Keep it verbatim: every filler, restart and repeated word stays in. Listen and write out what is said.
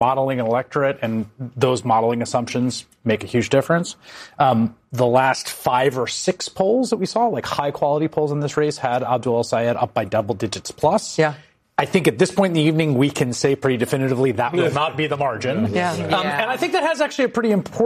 modeling an electorate, and those modeling assumptions make a huge difference. Um, the last five or six polls that we saw, like high-quality polls in this race, had Abdul El-Sayed up by double digits plus. Yeah. I think at this point in the evening, we can say pretty definitively that will not be the margin. Yeah. Um, yeah. And I think that has actually a pretty important